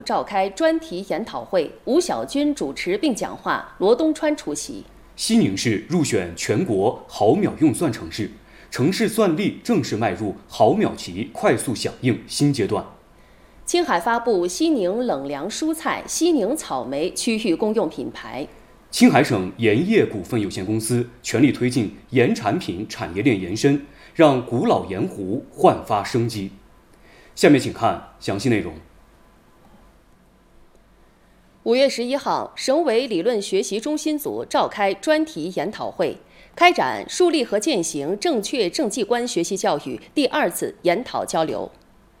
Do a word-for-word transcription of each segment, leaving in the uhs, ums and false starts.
召开专题研讨会，吴晓军主持并讲话，罗东川出席。 西宁市入选全国毫秒用算城市，城市算力正式迈入毫秒级快速响应新阶段。 青海发布西宁冷凉蔬菜、西宁草莓区域公用品牌。 青海省盐业股份有限公司全力推进盐产品产业链延伸，让古老盐湖焕发生机。下面请看详细内容。 五月十一号，省委理论学习中心组召开专题研讨会，开展树立和践行正确政绩观学习教育第二次研讨交流。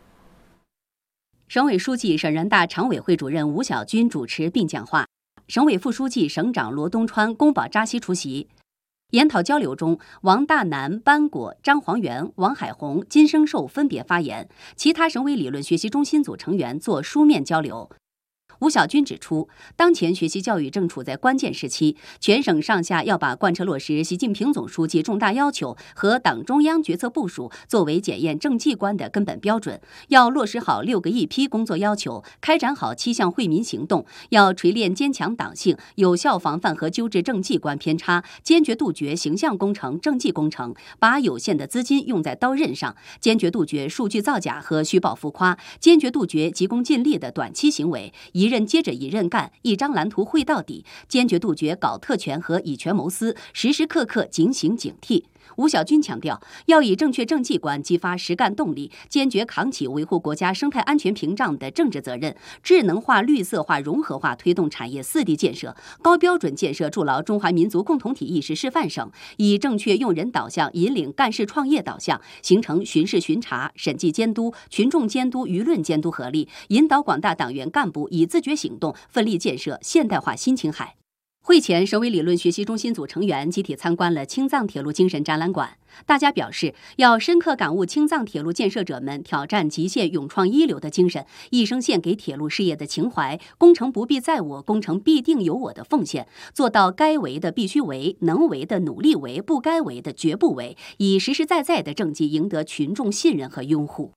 省委书记、省人大常委会主任吴晓军主持并讲话，省委副书记、省长罗东川、宫保扎西出席。研讨交流中，王大南、班果、张黄元、王海红、金生寿分别发言，其他省委理论学习中心组成员做书面交流。吴晓军指出，当前学习教育正处在关键时期，全省上下要把贯彻落实习近平总书记重大要求和党中央决策部署作为检验政绩观的根本标准，要落实好六个一批工作要求，开展好七项惠民行动，要锤炼坚强党性，有效防范和纠正政绩观偏差，坚决杜绝形象工程、政绩工程，把有限的资金用在刀刃上，坚决杜绝数据造假和虚报浮夸，坚决杜绝急功近利的短期行为，一一任接着一任干，一张蓝图绘到底，坚决杜绝搞特权和以权谋私，时时刻刻警醒警惕。吴晓军强调，要以正确政绩观激发实干动力，坚决扛起维护国家生态安全屏障的政治责任，智能化、绿色化、融合化推动产业四地建设，高标准建设筑牢中华民族共同体意识示范省，以正确用人导向引领干事创业导向，形成巡视巡查、审计监督、群众监督、舆论监督合力，引导广大党员干部以自觉行动，奋力建设现代化新青海。会前，省委理论学习中心组成员集体参观了青藏铁路精神展览馆。大家表示，要深刻感悟青藏铁路建设者们挑战极限、勇创一流的精神，一生献给铁路事业的情怀，工程不必在我，工程必定有我的奉献，做到该为的必须为，能为的努力为，不该为的绝不为，以实实在在的政绩赢得群众信任和拥护。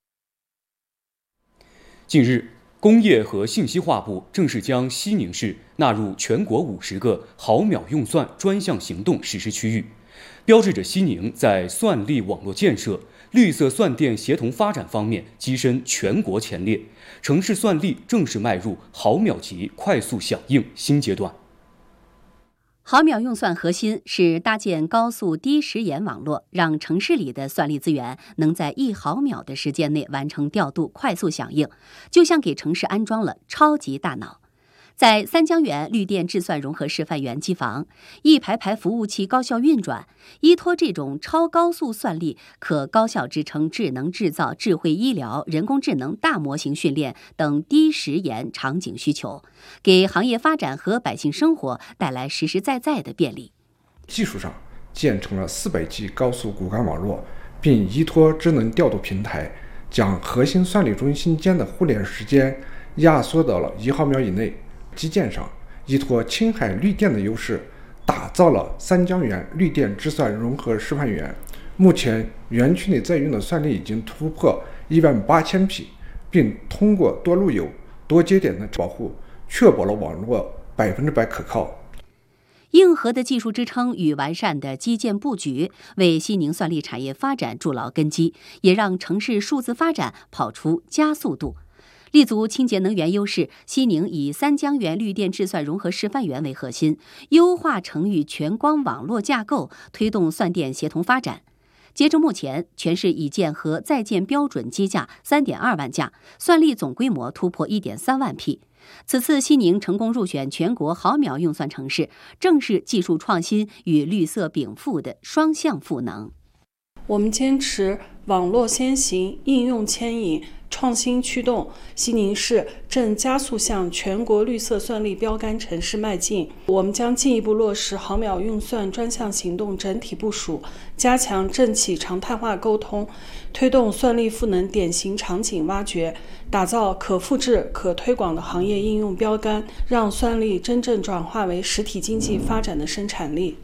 近日，工业和信息化部正式将西宁市纳入全国五十个毫秒用算专项行动实施区域，标志着西宁在算力网络建设、绿色算电协同发展方面跻身全国前列，城市算力正式迈入毫秒级快速响应新阶段。 毫秒用算核心是搭建高速低时延网络，让城市里的算力资源能在一毫秒的时间内完成调度、快速响应，就像给城市安装了超级大脑。在三江源绿电智算融合示范园机房，一排排服务器高效运转，依托这种超高速算力，可高效支撑智能制造、智慧医疗、人工智能大模型训练等低时延场景需求，给行业发展和百姓生活带来实实在在的便利。 技术上建成了四百 G 高速骨干网络，并依托智能调度平台，将核心算力中心间的互联时间压缩到了一毫秒以内。基建上依托青海绿电的优势，打造了三江源绿电智算融合示范园。目前园区内在用的算力已经突破一万八千匹，并通过多路由、多节点的保护，确保了网络百分之百可靠。 硬核的技术支撑与完善的基建布局，为西宁算力产业发展筑牢根基，也让城市数字发展跑出加速度。立足清洁能源优势，西宁以三江源绿电智算融合示范园为核心，优化城域全光网络架构，推动算电协同发展。截至目前，全市已建和在建标准机架 三点二万架，算力总规模突破 一点三万匹。此次西宁成功入选全国毫秒用算城市，正是技术创新与绿色禀赋的双向赋能。 我们坚持网络先行、应用牵引、创新驱动，西宁市正加速向全国绿色算力标杆城市迈进。我们将进一步落实毫秒用算专项行动整体部署，加强政企常态化沟通，推动算力赋能典型场景挖掘，打造可复制、可推广的行业应用标杆，让算力真正转化为实体经济发展的生产力。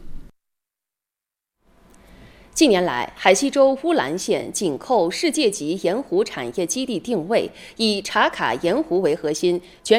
近年来，海西州乌兰县紧扣世界级盐湖产业基地定位，以茶卡盐湖为核心，全